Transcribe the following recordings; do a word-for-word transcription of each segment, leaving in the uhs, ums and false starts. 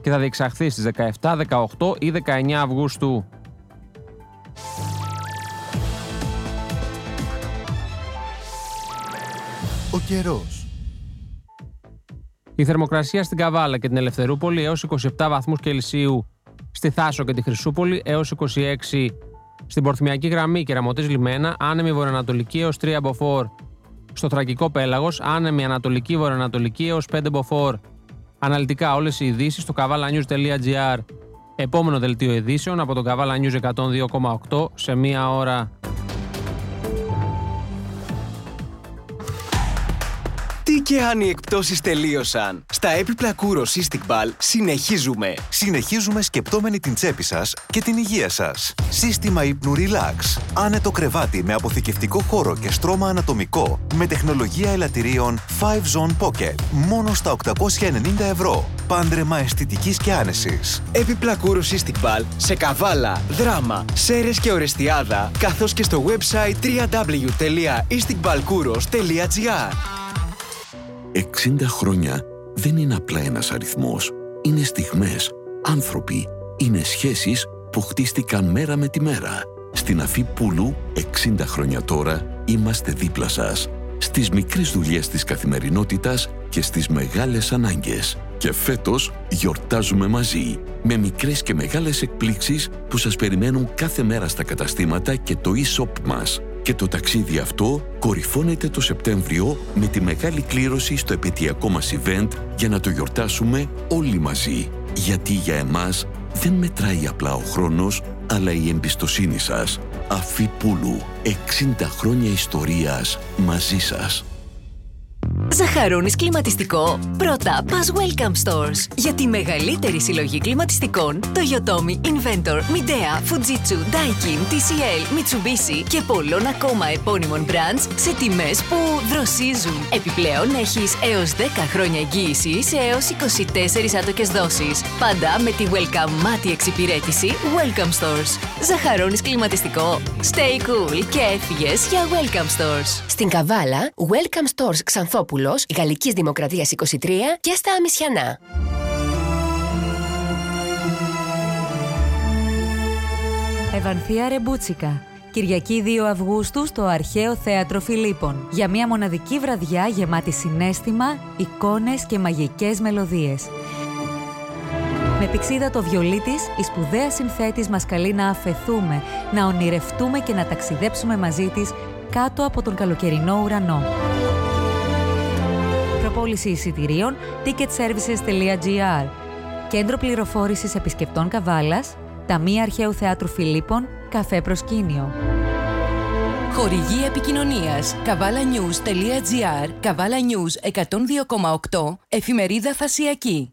και θα διεξαχθεί στις δεκαεπτά, δεκαοκτώ ή δεκαεννιά Αυγούστου. Ο καιρός. Η θερμοκρασία στην Καβάλα και την Ελευθερούπολη έως είκοσι επτά βαθμούς Κελσίου, στη Θάσο και τη Χρυσούπολη έως είκοσι έξι. Στην Πορθμιακή Γραμμή και Ραμωτής Λιμένα, άνεμη βορειοανατολική έως τρία μποφόρ. Στο Θρακικό Πέλαγος, άνεμη ανατολική βορειοανατολική έως πέντε μποφόρ. Αναλυτικά όλες οι ειδήσεις στο καβάλα news τελεία gr. Επόμενο δελτίο ειδήσεων από το Καβάλα News εκατόν δύο κόμμα οκτώ σε μία ώρα. Τι και αν οι εκπτώσεις τελείωσαν. Στα έπιπλα Kouros Cystic Ball συνεχίζουμε. Συνεχίζουμε σκεπτόμενοι την τσέπη σας και την υγεία σας. Σύστημα ύπνου Relax. Άνετο κρεβάτι με αποθηκευτικό χώρο και στρώμα ανατομικό. Με τεχνολογία ελαττηρίων φάιβ Zone Pocket. Μόνο στα οκτακόσια ενενήντα ευρώ. Πάντρεμα αισθητικής και άνεσης. Έπιπλα Kouros Cystic Ball σε Καβάλα, Δράμα, Σέρρες και Ορεστιάδα, καθώς και στο website double-u double-u double-u τελεία istic ball kouros τελεία gr. εξήντα χρόνια δεν είναι απλά ένας αριθμός. Είναι στιγμές, άνθρωποι, είναι σχέσεις που χτίστηκαν μέρα με τη μέρα. Στην Αφή Πούλου, εξήντα χρόνια τώρα, είμαστε δίπλα σας. Στις μικρές δουλειές της καθημερινότητας και στις μεγάλες ανάγκες. Και φέτος γιορτάζουμε μαζί, με μικρές και μεγάλες εκπλήξεις που σας περιμένουν κάθε μέρα στα καταστήματα και το e-shop μας. Και το ταξίδι αυτό κορυφώνεται το Σεπτέμβριο με τη μεγάλη κλήρωση στο επαιτειακό μας event για να το γιορτάσουμε όλοι μαζί. Γιατί για εμάς δεν μετράει απλά ο χρόνος, αλλά η εμπιστοσύνη σας. Αφή Πούλου, εξήντα χρόνια ιστορίας μαζί σας. Ζαχαρώνεις κλιματιστικό? Πρώτα πας Welcome Stores. Για τη μεγαλύτερη συλλογή κλιματιστικών, Toyotomi, Inventor, Midea, Fujitsu, Daikin, τι σι ελ, Mitsubishi και πολλών ακόμα επώνυμων brands σε τιμές που δροσίζουν. Επιπλέον έχεις έως δέκα χρόνια εγγύηση σε έως είκοσι τέσσερις άτοκες δόσεις. Πάντα με τη Welcome μάτι εξυπηρέτηση Welcome Stores. Ζαχαρώνεις κλιματιστικό? Stay cool και έφυγες για Welcome Stores. Στην Καβάλα, Welcome Stores Ξανθόπουλος, Γαλλικής Δημοκρατίας είκοσι τρία και στα Αμισιανά. Ευανθία Ρεμπούτσικα. Κυριακή δύο Αυγούστου στο Αρχαίο Θέατρο Φιλίππων. Για μια μοναδική βραδιά γεμάτη συναίσθημα, εικόνες και μαγικές μελωδίες. Με πηξίδα το βιολί της, η σπουδαία συνθέτης μας καλεί να αφεθούμε, να ονειρευτούμε και να ταξιδέψουμε μαζί της κάτω από τον καλοκαιρινό ουρανό. Προπόληση εισιτηρίων ticket services τελεία gr. Κέντρο πληροφόρησης επισκεπτών Καβάλας, Ταμεία Αρχαίου Θεάτρου Φιλίππων, καφέ προσκήνιο. Χορηγή επικοινωνίας καβάλα news τελεία gr, Καβάλα News εκατόν δύο κόμμα οκτώ, εφημερίδα Θασσιακή.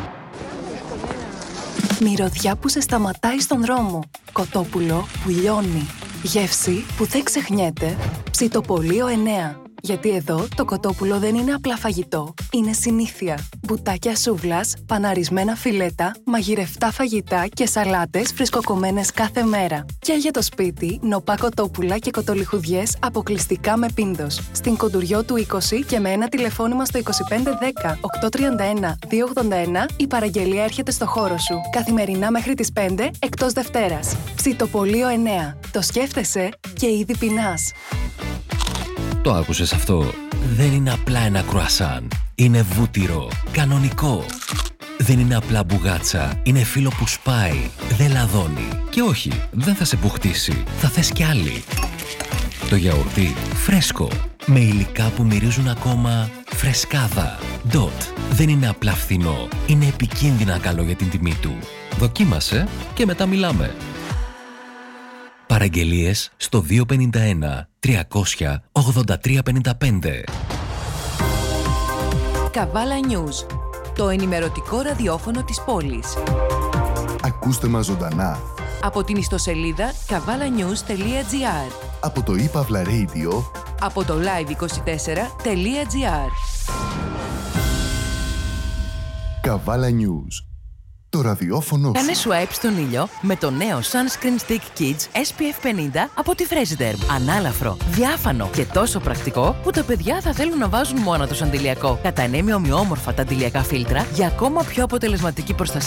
Μυρωδιά που σε σταματάει στον δρόμο. Κοτόπουλο που λιώνει. Γεύση που δεν ξεχνιέται. Ψητοπολείο εννέα. Γιατί εδώ το κοτόπουλο δεν είναι απλά φαγητό, είναι συνήθεια. Μπουτάκια σούβλας, παναρισμένα φιλέτα, μαγειρευτά φαγητά και σαλάτες φρεσκοκομμένες κάθε μέρα. Και για το σπίτι, νοπά κοτόπουλα και κοτολιχουδιές αποκλειστικά με πίντος. Στην Κοντουριό του είκοσι και με ένα τηλεφώνημα στο είκοσι πέντε δέκα οκτακόσια τριάντα ένα διακόσια ογδόντα ένα η παραγγελία έρχεται στο χώρο σου. Καθημερινά μέχρι τις πέντε εκτός Δευτέρας. Ψητοπολείο εννέα. Το σκέφτεσαι και ήδη πεινάς. Το άκουσες αυτό? Δεν είναι απλά ένα κρουασάν. Είναι βούτυρο. Κανονικό. Δεν είναι απλά μπουγάτσα. Είναι φύλλο που σπάει. Δεν λαδώνει. Και όχι, δεν θα σε μπουχτίσει. Θα θες κι άλλη. Το γιαουρτί φρέσκο. Με υλικά που μυρίζουν ακόμα φρεσκάδα. Dot. Δεν είναι απλά φθηνό. Είναι επικίνδυνα καλό για την τιμή του. Δοκίμασε και μετά μιλάμε. Παραγγελίες στο δύο πενήντα ένα τριακόσια ογδόντα τρία πενήντα πέντε. Καβάλα News, το ενημερωτικό ραδιόφωνο της πόλης. Ακούστε μας ζωντανά Από την ιστοσελίδα καβάλα news τελεία gr. από το ePavla Radio, Από το live είκοσι τέσσερα τελεία gr. Καβάλα News. Το ραδιόφωνο. Κάνε swipe στον ήλιο με το νέο Sunscreen Stick Kids ες πι εφ πενήντα από τη Fresiderm. Ανάλαφρο, διάφανο και τόσο πρακτικό που τα παιδιά θα θέλουν να βάζουν μόνο τους αντιλιακό. Κατανέμει ομοιόμορφα τα αντιλιακά φίλτρα για ακόμα πιο αποτελεσματική προστασία